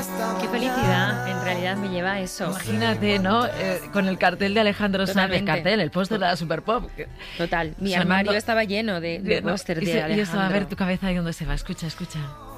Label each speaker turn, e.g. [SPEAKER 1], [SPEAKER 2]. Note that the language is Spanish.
[SPEAKER 1] Qué felicidad, en realidad me lleva a eso.
[SPEAKER 2] Imagínate, ¿no? Con el cartel de Alejandro Sanz, el póster de la Super Pop.
[SPEAKER 1] Total, mi
[SPEAKER 2] Sonando...
[SPEAKER 1] armario estaba lleno de póster de Alejandro.
[SPEAKER 2] Y eso, a ver tu cabeza ahí donde se va. Escucha, escucha.